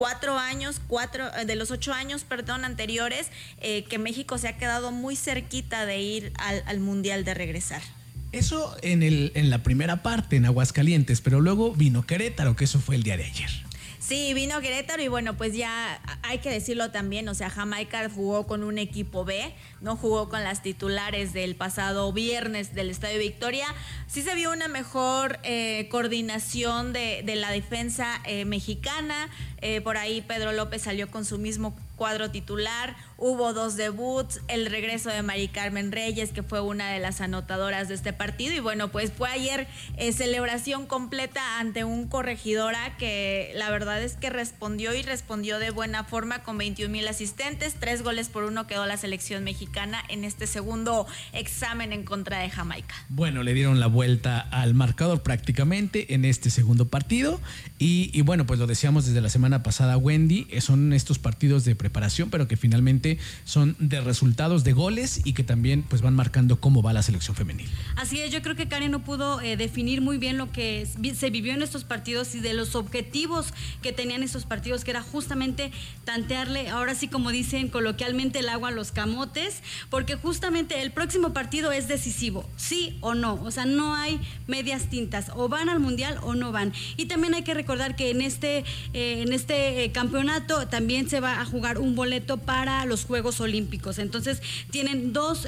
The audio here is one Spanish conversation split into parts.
de los 8 años, anteriores, que México se ha quedado muy cerquita de ir al Mundial, de regresar. Eso en la primera parte, en Aguascalientes, pero luego vino Querétaro, que eso fue el día de ayer. Sí, vino Querétaro y bueno, pues ya hay que decirlo también, o sea, Jamaica jugó con un equipo B, no jugó con las titulares del pasado viernes del Estadio Victoria. Sí se vio una mejor coordinación de la defensa mexicana. Por ahí Pedro López salió con su mismo cuadro titular, hubo 2 debuts, el regreso de Mari Carmen Reyes, que fue una de las anotadoras de este partido, y bueno, pues fue ayer celebración completa ante un Corregidora que la verdad es que respondió de buena forma con 21,000 asistentes, 3-1 quedó la selección mexicana en este segundo examen en contra de Jamaica. Bueno, le dieron la vuelta al marcador prácticamente en este segundo partido y bueno, pues lo decíamos desde la semana pasada, Wendy, son estos partidos de preparación, pero que finalmente son de resultados, de goles, y que también pues van marcando cómo va la selección femenil. Así es, yo creo que Karen no pudo definir muy bien lo que se vivió en estos partidos y de los objetivos que tenían estos partidos, que era justamente tantearle, ahora sí como dicen coloquialmente, el agua a los camotes, porque justamente el próximo partido es decisivo, sí o no, o sea, no hay medias tintas, o van al Mundial o no van. Y también hay que recordar que en este campeonato también se va a jugar un boleto para los Juegos Olímpicos. Entonces tienen 2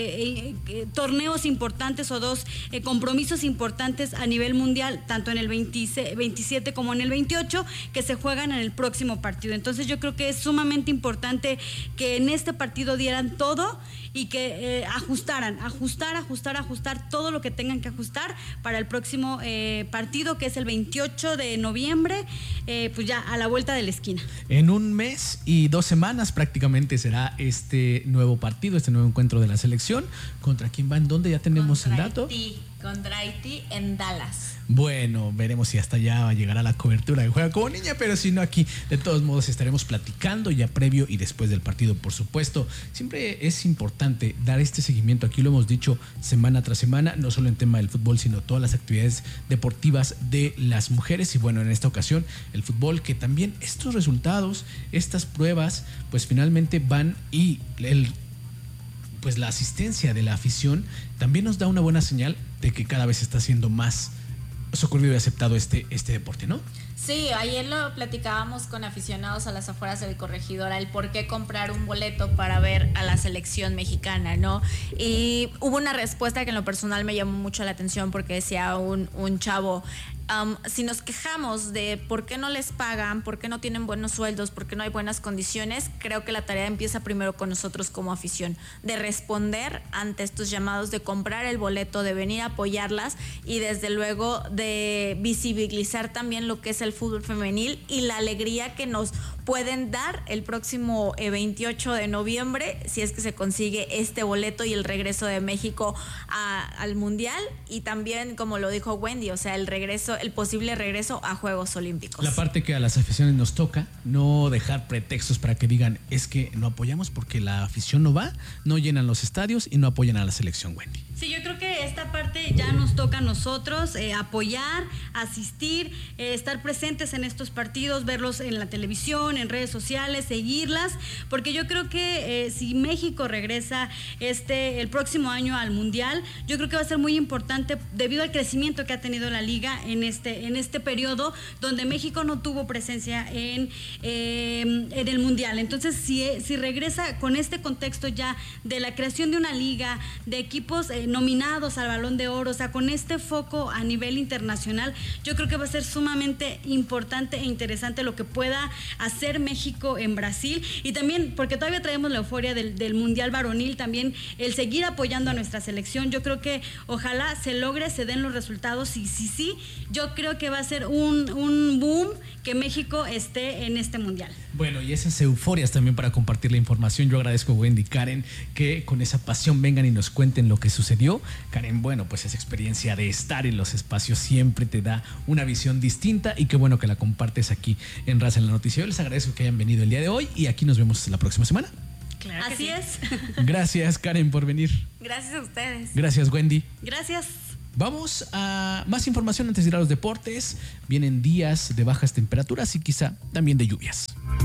torneos importantes o 2 compromisos importantes a nivel mundial, tanto en el 27 como en el 28, que se juegan en el próximo partido. Entonces yo creo que es sumamente importante que en este partido dieran todo y que ajustar todo lo que tengan que ajustar para el próximo partido, que es el 28 de noviembre, pues ya a la vuelta de la esquina. En un mes y 2 semanas prácticamente será este nuevo partido, este nuevo encuentro de la selección. ¿Contra quién va? ¿En dónde? ¿Ya tenemos el dato? Contra Haití en Dallas. Bueno, veremos si hasta allá llegará la cobertura de Juega como Niña, pero si no, aquí de todos modos estaremos platicando ya previo y después del partido, por supuesto. Siempre es importante dar este seguimiento, aquí lo hemos dicho semana tras semana, no solo en tema del fútbol, sino todas las actividades deportivas de las mujeres. Y bueno, en esta ocasión el fútbol, que también estos resultados, estas pruebas, pues finalmente van, y pues la asistencia de la afición también nos da una buena señal de que cada vez está siendo más socorrido y aceptado este deporte, ¿no? Sí, ayer lo platicábamos con aficionados a las afueras del Corregidora, el por qué comprar un boleto para ver a la selección mexicana, ¿no? Y hubo una respuesta que en lo personal me llamó mucho la atención, porque decía un chavo, si nos quejamos de por qué no les pagan, por qué no tienen buenos sueldos, por qué no hay buenas condiciones, creo que la tarea empieza primero con nosotros como afición, de responder ante estos llamados, de comprar el boleto, de venir a apoyarlas y desde luego de visibilizar también lo que es el fútbol femenil y la alegría que nos pueden dar el próximo 28 de noviembre, si es que se consigue este boleto y el regreso de México al Mundial, y también, como lo dijo Wendy, o sea, el posible regreso a Juegos Olímpicos. La parte que a las aficiones nos toca, no dejar pretextos para que digan, es que no apoyamos porque la afición no va, no llenan los estadios y no apoyan a la selección, Wendy. Sí, yo creo que esta parte ya nos toca a nosotros apoyar, asistir, estar presentes en estos partidos, verlos en la televisión, en redes sociales, seguirlas, porque yo creo que si México regresa el próximo año al Mundial, yo creo que va a ser muy importante debido al crecimiento que ha tenido la liga en este periodo donde México no tuvo presencia en el Mundial. Entonces, si regresa con este contexto ya de la creación de una liga, de equipos nominados al Balón de Oro, o sea, con este foco a nivel internacional, yo creo que va a ser sumamente importante e interesante lo que pueda hacer México en Brasil, y también porque todavía traemos la euforia del Mundial varonil, también el seguir apoyando a nuestra selección. Yo creo que ojalá se den los resultados, y sí, yo creo que va a ser un boom que México esté en este Mundial. Bueno, y esas euforias también para compartir la información. Yo agradezco a Wendy y Karen que con esa pasión vengan y nos cuenten lo que sucedió. Karen, bueno, pues esa experiencia de estar en los espacios siempre te da una visión distinta, y qué bueno que la compartes aquí en Raza en la Noticia. Yo les agradezco que hayan venido el día de hoy y aquí nos vemos la próxima semana. Claro que Así sí. es. Gracias, Karen, por venir. Gracias a ustedes. Gracias, Wendy. Gracias. Vamos a más información antes de ir a los deportes. Vienen días de bajas temperaturas y quizá también de lluvias.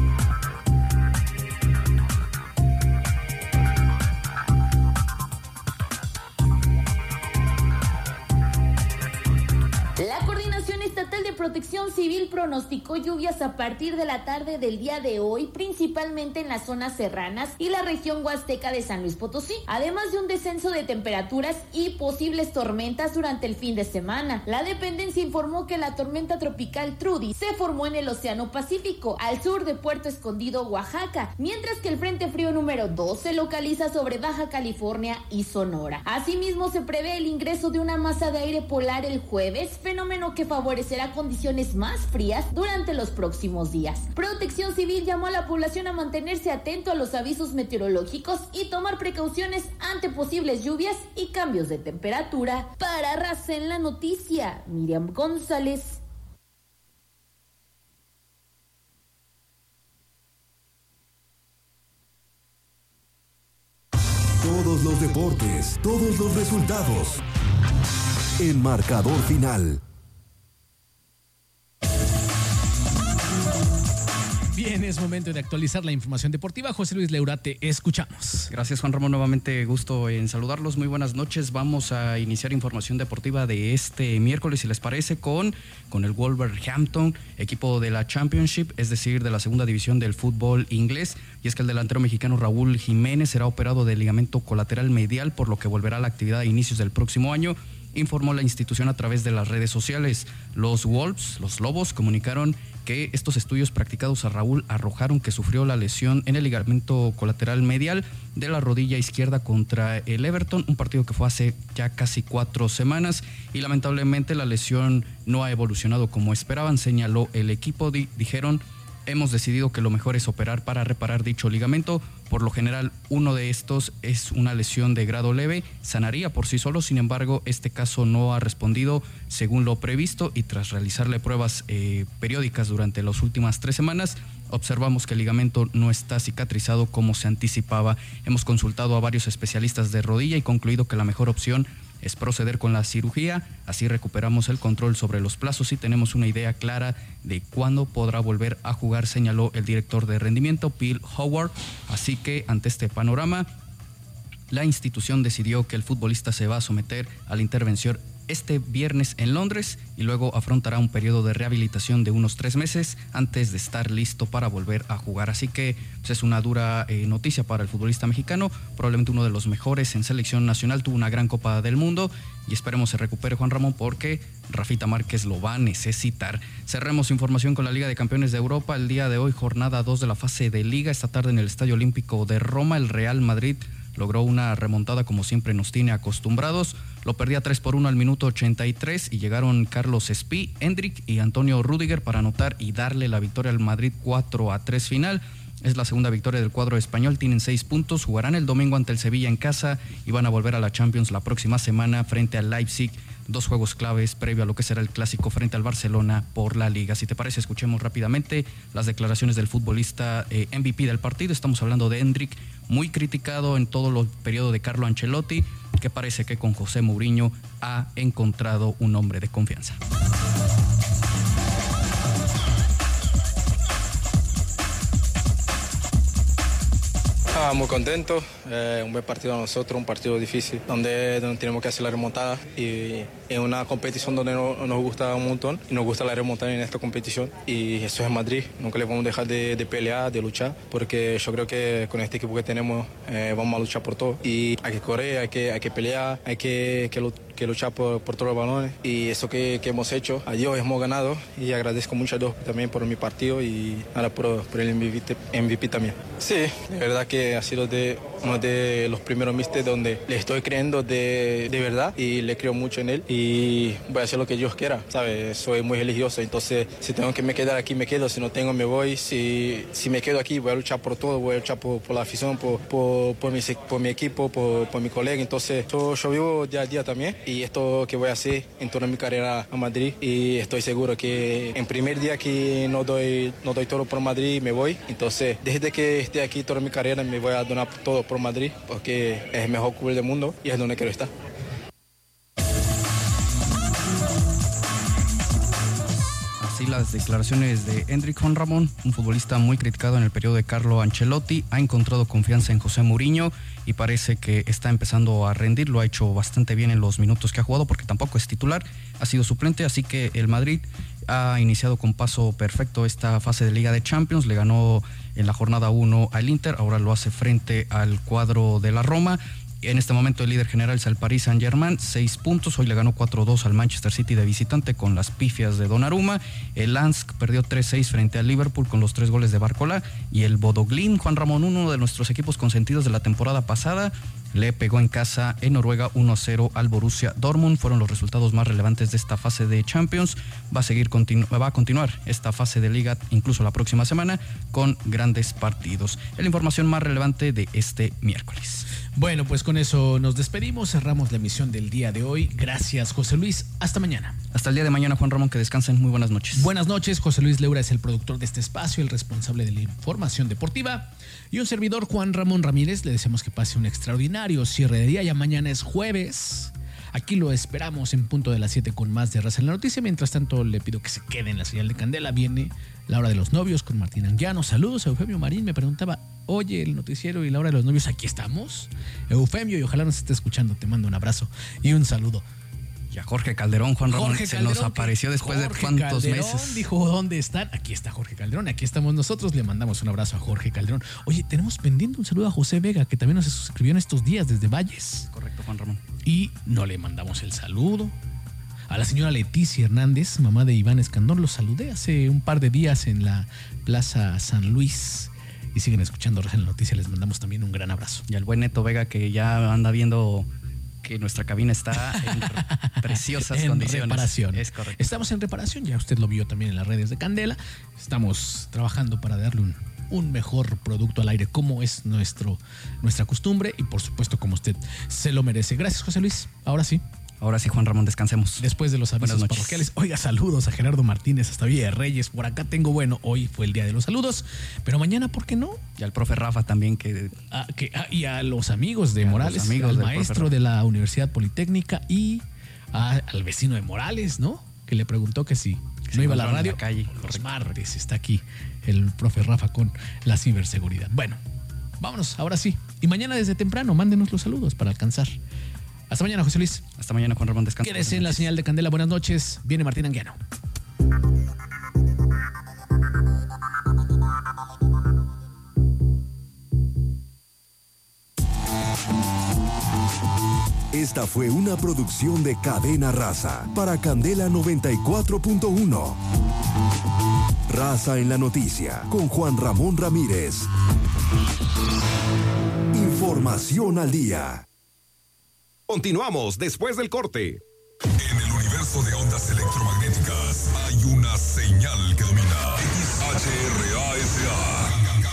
La Coordinación Estatal de Protección Civil pronosticó lluvias a partir de la tarde del día de hoy, principalmente en las zonas serranas y la región huasteca de San Luis Potosí, además de un descenso de temperaturas y posibles tormentas durante el fin de semana. La dependencia informó que la tormenta tropical Trudy se formó en el Océano Pacífico, al sur de Puerto Escondido, Oaxaca, mientras que el Frente Frío número 2 se localiza sobre Baja California y Sonora. Asimismo, se prevé el ingreso de una masa de aire polar el jueves, fenómeno que favorecerá condiciones más frías durante los próximos días. Protección Civil llamó a la población a mantenerse atento a los avisos meteorológicos y tomar precauciones ante posibles lluvias y cambios de temperatura. Para Raza en la Noticia, Miriam González. Todos los deportes, todos los resultados. En Marcador Final. Bien, es momento de actualizar la información deportiva. José Luis Leura, te escuchamos. Gracias, Juan Ramón. Nuevamente gusto en saludarlos. Muy buenas noches. Vamos a iniciar información deportiva de este miércoles, si les parece, con el Wolverhampton, equipo de la Championship, es decir, de la segunda división del fútbol inglés. Y es que el delantero mexicano Raúl Jiménez será operado de ligamento colateral medial, por lo que volverá a la actividad a inicios del próximo año, informó la institución a través de las redes sociales. Los Wolves, los Lobos, comunicaron que estos estudios practicados a Raúl arrojaron que sufrió la lesión en el ligamento colateral medial de la rodilla izquierda contra el Everton, un partido que fue hace ya casi 4 semanas, y lamentablemente la lesión no ha evolucionado como esperaban, señaló el equipo. Dijeron: hemos decidido que lo mejor es operar para reparar dicho ligamento. Por lo general, uno de estos es una lesión de grado leve, sanaría por sí solo. Sin embargo, este caso no ha respondido según lo previsto, y tras realizarle pruebas periódicas durante las últimas 3 semanas, observamos que el ligamento no está cicatrizado como se anticipaba. Hemos consultado a varios especialistas de rodilla y concluido que la mejor opción es proceder con la cirugía. Así recuperamos el control sobre los plazos y tenemos una idea clara de cuándo podrá volver a jugar, señaló el director de rendimiento, Bill Howard. Así que ante este panorama, la institución decidió que el futbolista se va a someter a la intervención este viernes en Londres y luego afrontará un periodo de rehabilitación de unos 3 meses antes de estar listo para volver a jugar. Así que pues, es una dura noticia para el futbolista mexicano, probablemente uno de los mejores en selección nacional, tuvo una gran Copa del Mundo y esperemos se recupere, Juan Ramón, porque Rafita Márquez lo va a necesitar. Cerremos información con la Liga de Campeones de Europa. El día de hoy, jornada 2 de la fase de Liga. Esta tarde en el Estadio Olímpico de Roma, el Real Madrid logró una remontada como siempre nos tiene acostumbrados. Lo perdía 3-1 al minuto 83 y llegaron Carlos Espí, Endrick y Antonio Rüdiger para anotar y darle la victoria al Madrid 4-3 final. Es la segunda victoria del cuadro español, tienen 6 puntos, jugarán el domingo ante el Sevilla en casa y van a volver a la Champions la próxima semana frente al Leipzig. 2 juegos claves previo a lo que será el clásico frente al Barcelona por la Liga. Si te parece, escuchemos rápidamente las declaraciones del futbolista MVP del partido. Estamos hablando de Endrick, muy criticado en todo el periodo de Carlo Ancelotti, que parece que con José Mourinho ha encontrado un hombre de confianza. Muy contento, un buen partido a nosotros, un partido difícil, donde tenemos que hacer la remontada y en una competición donde nos gusta un montón y nos gusta la remontada en esta competición y eso es Madrid, nunca le vamos a dejar de pelear, de luchar, porque yo creo que con este equipo que tenemos vamos a luchar por todo y hay que correr, hay que pelear, hay que luchar por todos los balones y eso que hemos hecho, a Dios hemos ganado y agradezco mucho a Dios también por mi partido y ahora por el MVP también. Sí, de verdad que ha sido uno de los primeros míster donde le estoy creyendo de verdad y le creo mucho en él y voy a hacer lo que Dios quiera, ¿sabes? Soy muy religioso, entonces si tengo que me quedar aquí me quedo, si no tengo me voy, si me quedo aquí voy a luchar por todo, voy a luchar por la afición, por mi equipo, por mi colega, entonces yo vivo día a día también y esto que voy a hacer en toda mi carrera a Madrid y estoy seguro que en primer día que no doy todo por Madrid me voy, entonces desde que esté aquí toda mi carrera me voy a donar todo por Madrid porque es el mejor club del mundo y es donde quiero estar. así las declaraciones de Hendrik Juan Ramón, un futbolista muy criticado en el periodo de Carlo Ancelotti. Ha encontrado confianza en José Mourinho y parece que está empezando a rendir. Lo ha hecho bastante bien en los minutos que ha jugado, porque tampoco es titular, ha sido suplente, así que el Madrid ha iniciado con paso perfecto esta fase de Liga de Champions. Le ganó en la jornada 1 al Inter, ahora lo hace frente al cuadro de la Roma. En este momento el líder general es el Paris Saint-Germain, 6 puntos. Hoy le ganó 4-2 al Manchester City de visitante con las pifias de Donnarumma. El Lens perdió 3-6 frente al Liverpool con los 3 goles de Barcola. Y el Bodø Glimt, Juan Ramón, uno de nuestros equipos consentidos de la temporada pasada, le pegó en casa en Noruega 1-0 al Borussia Dortmund. Fueron los resultados más relevantes de esta fase de Champions. Va a continuar esta fase de Liga incluso la próxima semana con grandes partidos. Es la información más relevante de este miércoles. Bueno, pues con eso nos despedimos, cerramos la emisión del día de hoy. Gracias, José Luis. Hasta mañana. Hasta el día de mañana, Juan Ramón, que descansen. Muy buenas noches. Buenas noches. José Luis Leura es el productor de este espacio, el responsable de la información deportiva. Y un servidor, Juan Ramón Ramírez. Le deseamos que pase un extraordinario cierre de día. Ya mañana es jueves. Aquí lo esperamos en punto de las 7 con más de Raza en la Noticia. Mientras tanto, le pido que se quede en la señal de Candela. Viene la hora de los novios con Martín Anguiano. Saludos a Eufemio Marín. Me preguntaba, oye, el noticiero y la hora de los novios, ¿aquí estamos? Eufemio, y ojalá nos esté escuchando. Te mando un abrazo y un saludo. Y a Jorge Calderón, Juan Ramón, se nos apareció después de cuántos meses. Dijo, ¿dónde están? Aquí está Jorge Calderón, aquí estamos nosotros. Le mandamos un abrazo a Jorge Calderón. Oye, tenemos pendiente un saludo a José Vega, que también nos suscribió en estos días desde Valles. Correcto, Juan Ramón. Y no le mandamos el saludo. A la señora Leticia Hernández, mamá de Iván Escandón, los saludé hace un par de días en la Plaza San Luis. Y siguen escuchando Raza en la Noticia, les mandamos también un gran abrazo. Y al buen Neto Vega, que ya anda viendo que nuestra cabina está en preciosas condiciones. Reparación. Es correcto. Estamos en reparación, ya usted lo vio también en las redes de Candela. Estamos trabajando para darle un mejor producto al aire, como es nuestra costumbre y por supuesto como usted se lo merece. Gracias, José Luis. Ahora sí, Juan Ramón, descansemos. Después de los avisos parroquiales. Oiga, saludos a Gerardo Martínez hasta Villa de Reyes. Por acá tengo, bueno, hoy fue el día de los saludos, pero mañana, ¿por qué no? Y al profe Rafa también y a los amigos de Morales, al maestro de la Universidad Politécnica y al vecino de Morales, ¿no? Que le preguntó que si no iba a la radio. Los martes está aquí el profe Rafa con la ciberseguridad. Bueno, vámonos, ahora sí. Y mañana desde temprano, mándenos los saludos para alcanzar. Hasta mañana, José Luis. Hasta mañana, Juan Ramón. Descansa. Quédese en la señal de Candela. Buenas noches. Viene Martín Anguiano. Esta fue una producción de Cadena Raza para Candela 94.1. Raza en la Noticia con Juan Ramón Ramírez. Información al día. Continuamos después del corte. En el universo de ondas electromagnéticas hay una señal que domina. XHRASA.